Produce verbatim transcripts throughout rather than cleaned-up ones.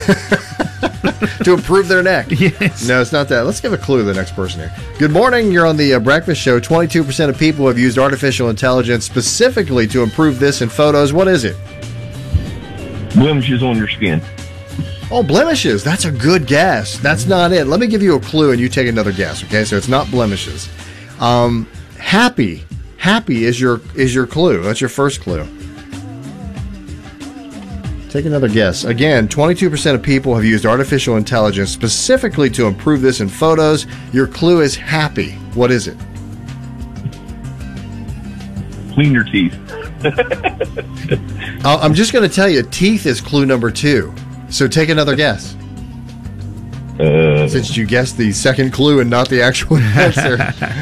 To improve their neck. Yes. No, it's not that. Let's give a clue to the next person here. Good morning. You're on the uh, Breakfast Show. twenty-two percent of people have used artificial intelligence specifically to improve this in photos. What is it? Blemishes on your skin. Oh, blemishes. That's a good guess. That's not it. Let me give you a clue and you take another guess, okay? So it's not blemishes. Um, happy. Happy is your is your clue. That's your first clue. Take another guess. Again, twenty-two percent of people have used artificial intelligence specifically to improve this in photos. Your clue is happy. What is it? Clean your teeth. uh, I'm just going to tell you, teeth is clue number two. So take another guess. Uh, Since you guessed the second clue and not the actual answer.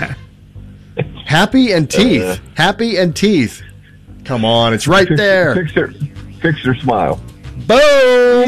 Happy and teeth. Uh, Happy and teeth. Come on, it's right fix, there. Fix their, fix their smile. Boom!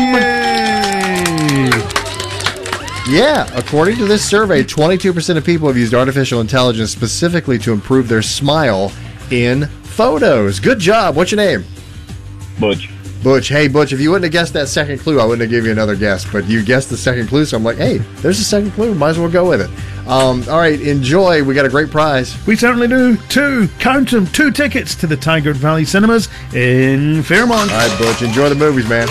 Yeah, according to this survey, twenty-two percent of people have used artificial intelligence specifically to improve their smile in photos. Good job. What's your name? Butch. Butch. Hey, Butch, if you wouldn't have guessed that second clue, I wouldn't have given you another guess. But you guessed the second clue, so I'm like, hey, there's a second clue. Might as well go with it. Um, all right, enjoy. We got a great prize. We certainly do. Two, count them, two tickets to the Tigard Valley Cinemas in Fairmont. All right, Butch, enjoy the movies, man.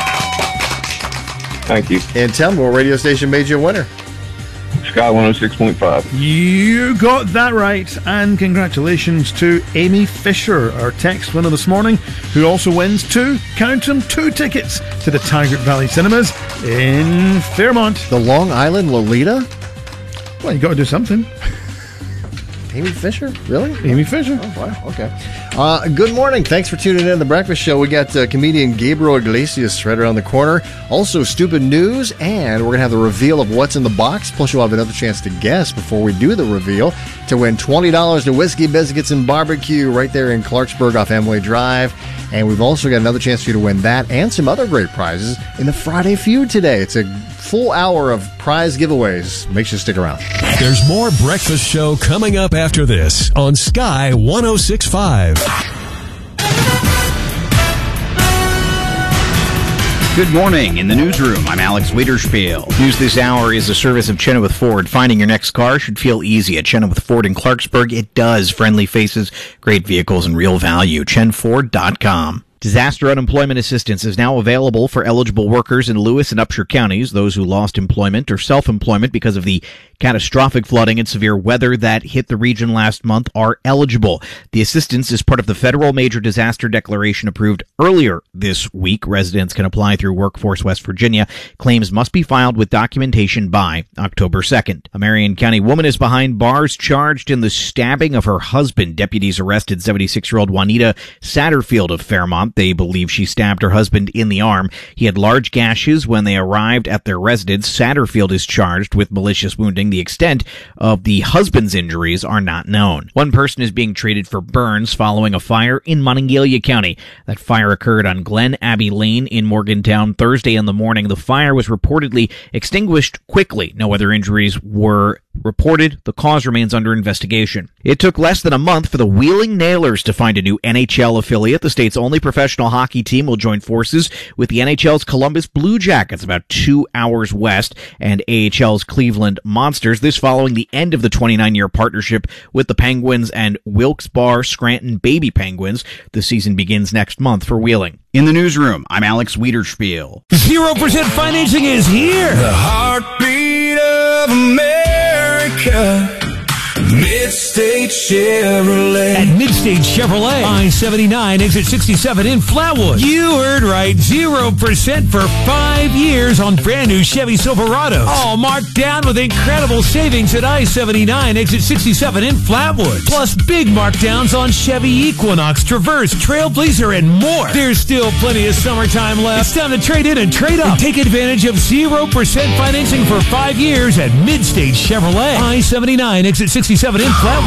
Thank you. And tell me, what radio station made you a winner? Sky one oh six point five. You got that right. And congratulations to Amy Fisher, our text winner this morning, who also wins two, count them, two tickets to the Tigard Valley Cinemas in Fairmont. The Long Island Lolita? Well, you got to do something. Amy Fisher? Really? Amy Fisher. Oh, wow. Okay. Uh, good morning. Thanks for tuning in to The Breakfast Show. We got uh, comedian Gabriel Iglesias right around the corner. Also, stupid news, and we're going to have the reveal of what's in the box. Plus, you'll have another chance to guess before we do the reveal to win twenty dollars to Whiskey Biscuits and Barbecue right there in Clarksburg off Emily Drive. And we've also got another chance for you to win that and some other great prizes in the Friday Feud today. It's a full hour of prize giveaways. Make sure to stick around. There's more Breakfast Show coming up after this on Sky one oh six point five. Good morning. In the newsroom, I'm Alex Wiederspiel. News this hour is a service of Chenoweth Ford. Finding your next car should feel easy at Chenoweth Ford in Clarksburg. It does. Friendly faces, great vehicles, and real value. chen ford dot com. Disaster unemployment assistance is now available for eligible workers in Lewis and Upshur counties. Those who lost employment or self-employment because of the catastrophic flooding and severe weather that hit the region last month are eligible. The assistance is part of the federal major disaster declaration approved earlier this week. Residents can apply through Workforce West Virginia. Claims must be filed with documentation by October second. A Marion County woman is behind bars charged in the stabbing of her husband. Deputies arrested seventy-six-year-old Juanita Satterfield of Fairmont. They believe she stabbed her husband in the arm. He had large gashes when they arrived at their residence. Satterfield is charged with malicious wounding. The extent of the husband's injuries are not known. One person is being treated for burns following a fire in Monongalia County. That fire occurred on Glen Abbey Lane in Morgantown Thursday in the morning. The fire was reportedly extinguished quickly. No other injuries were reported. The cause remains under investigation. It took less than a month for the Wheeling Nailers to find a new N H L affiliate. The state's only professional hockey team will join forces with the N H L's Columbus Blue Jackets, about two hours west, and A H L's Cleveland Monsters. This following the end of the twenty-nine-year partnership with the Penguins and Wilkes-Barre Scranton Baby Penguins. The season begins next month for Wheeling. In the newsroom, I'm Alex Wiederspiel. zero percent financing is here. The heartbeat of America. Midstate Chevrolet. At Midstate Chevrolet, I seventy-nine, exit sixty-seven in Flatwood. You heard right, zero percent for five years on brand new Chevy Silverados. All marked down with incredible savings at I seventy-nine, exit sixty-seven in Flatwood. Plus big markdowns on Chevy Equinox, Traverse, Trailblazer, and more. There's still plenty of summertime left. It's time to trade in and trade up. And take advantage of zero percent financing for five years at Midstate Chevrolet. I seventy-nine, exit sixty-seven in Flatwood.